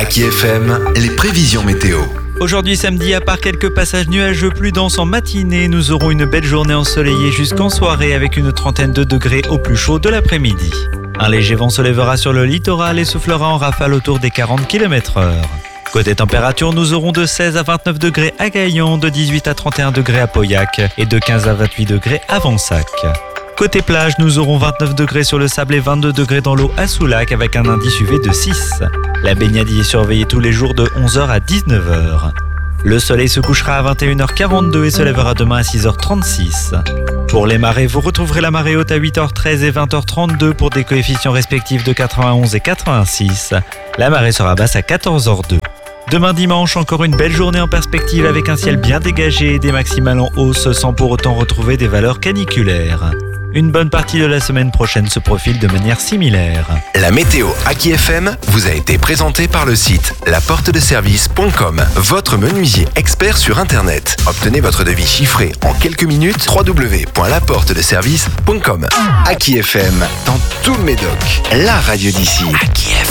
Aki FM, les prévisions météo. Aujourd'hui samedi, à part quelques passages nuageux plus denses en matinée, nous aurons une belle journée ensoleillée jusqu'en soirée avec une trentaine de degrés au plus chaud de l'après-midi. Un léger vent se lèvera sur le littoral et soufflera en rafale autour des 40 km/h. Côté température, nous aurons de 16 à 29 degrés à Gaillon, de 18 à 31 degrés à Pauillac et de 15 à 28 degrés à Vensac. Côté plage, nous aurons 29 degrés sur le sable et 22 degrés dans l'eau à Soulac avec un indice UV de 6. La baignade y est surveillée tous les jours de 11h à 19h. Le soleil se couchera à 21h42 et se lèvera demain à 6h36. Pour les marées, vous retrouverez la marée haute à 8h13 et 20h32 pour des coefficients respectifs de 91 et 86. La marée sera basse à 14h02. Demain dimanche, encore une belle journée en perspective avec un ciel bien dégagé et des maximales en hausse sans pour autant retrouver des valeurs caniculaires. Une bonne partie de la semaine prochaine se profile de manière similaire. La météo Aki FM vous a été présentée par le site laportedeservice.com, votre menuisier expert sur Internet. Obtenez votre devis chiffré en quelques minutes, www.laportedeservice.com. Aki FM, dans tout le Médoc, la radio d'ici.